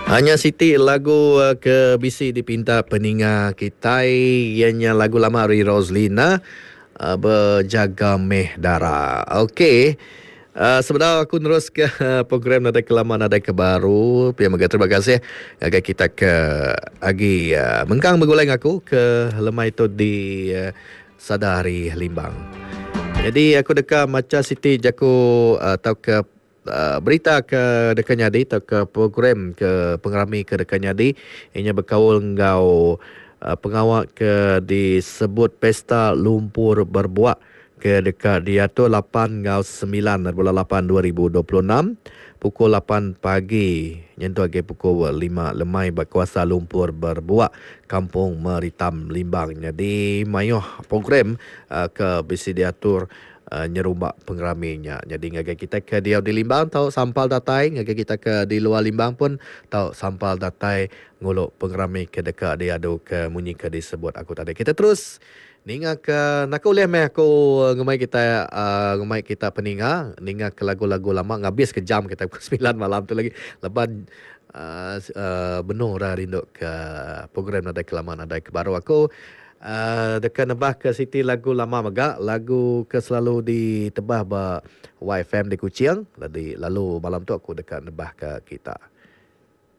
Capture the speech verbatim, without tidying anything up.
Hanya Siti lagu uh, ke bisi dipinta peninga kita ianya lagu lama Ri Roslina uh, berjaga meh dara. Okey. Uh, sebenarnya aku terus ke uh, program Nada Kelama Nada Kebaru. Pia mega terima kasih agak kita ke agi uh, mengkang beguleng aku ke lemai itu di uh, Sadari Limbang. Jadi aku dekat macam Siti jaku uh, tahu ke uh, berita ke dekat nyadi atau ke program ke pengerami ke dekat nyadi ianya berkaul ngau uh, pengawal ke disebut pesta lumpur berbuak ke dekat dia tu lapan ngau sembilan bulan lapan dua ribu dua puluh enam pukul lapan pagi nyentuh lagi pukul lima lemai berkuasa lumpur berbuak kampung Meritam Limbang. Jadi mayuh program uh, ke bisi diatur uh, nyerumbak pengeraminya. Jadi ngagai kita ke dia di Limbang tahu sampal datai, ngagai kita ke di luar Limbang pun tahu sampal datai nguluk pengerami ke dekat dia adu ke munyi ke disebut aku tadi. Kita terus ninga ke nak uleh meh aku ngemai kita uh, ngemai kita peninga ninga ke lagu-lagu lama ngabis ke jam kita pukul sembilan malam tu lagi leban uh, uh, benar dah rindu ke program Nada Kelama Nada Kebaru aku uh, dekat nebah ke Siti lagu lama megak lagu ke selalu ditebah ba Y F M di Kuching. Lalu lalu malam tu aku dekat nebah ke kita.